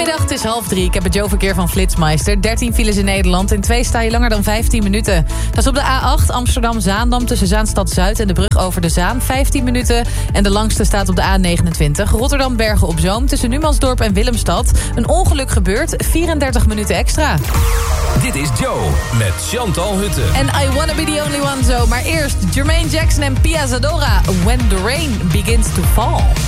Goedemiddag, het is 2:30. Ik heb het Joe-verkeer van Flitsmeister. 13 files in Nederland. In 2 sta je langer dan 15 minuten. Dat is op de A8 Amsterdam-Zaandam tussen Zaanstad-Zuid en de brug over de Zaan. 15 minuten. En de langste staat op de A29. Rotterdam-Bergen-op-Zoom tussen Numansdorp en Willemstad. Een ongeluk gebeurt. 34 minuten extra. Dit is Joe met Chantal Hutten. En I Wanna Be The Only One zo. Maar eerst Jermaine Jackson en Pia Zadora. When the Rain Begins to Fall.